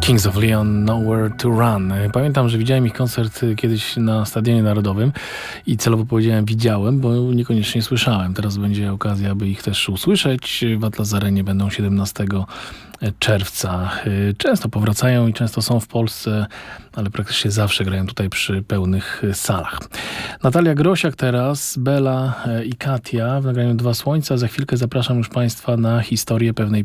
Kings of Leon, Nowhere to Run. Pamiętam, że widziałem ich koncert kiedyś na Stadionie Narodowym i celowo powiedziałem widziałem, bo niekoniecznie słyszałem. Teraz będzie okazja, aby ich też usłyszeć. W Atlas Arenie będą 17 czerwca. Często powracają i często są w Polsce, ale praktycznie zawsze grają tutaj przy pełnych salach. Natalia Grosiak teraz, Bela i Katia w nagraniu Dwa Słońca. Za chwilkę zapraszam już Państwa na historię pewnej